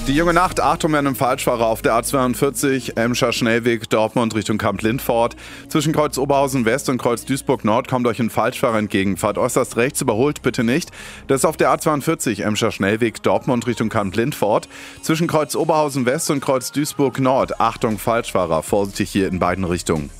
Die junge Nacht, Achtung, einem Falschfahrer auf der A42, Emscher Schnellweg, Dortmund Richtung Kamp-Lindfort. Zwischen Kreuz Oberhausen West und Kreuz Duisburg Nord kommt euch ein Falschfahrer entgegen. Fahrt äußerst rechts, überholt bitte nicht. Das ist auf der A42, Emscher Schnellweg, Dortmund Richtung Kamp-Lindfort. Zwischen Kreuz Oberhausen West und Kreuz Duisburg Nord. Achtung, Falschfahrer, vorsichtig hier in beiden Richtungen.